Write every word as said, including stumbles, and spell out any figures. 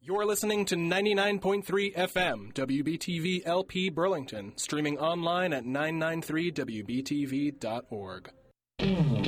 You're listening to ninety-nine point three F M, W B T V L P Burlington, streaming online at nine ninety-three W B T V dot org.